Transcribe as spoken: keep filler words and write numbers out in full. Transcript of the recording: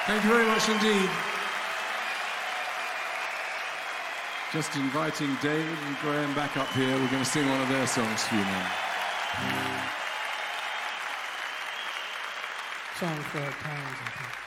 Thank you very much indeed. Just inviting David and Graham back up here. We're going to sing one of their songs for you now. Song for Towns, I think.